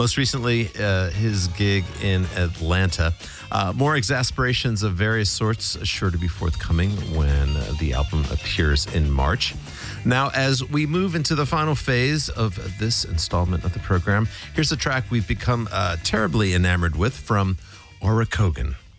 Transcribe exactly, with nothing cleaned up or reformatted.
Most recently, uh, his gig in Atlanta. Uh, more exasperations of various sorts sure to be forthcoming when uh, the album appears in March. Now, as we move into the final phase of this installment of the program, here's a track we've become uh, terribly enamored with from Aura Kogan.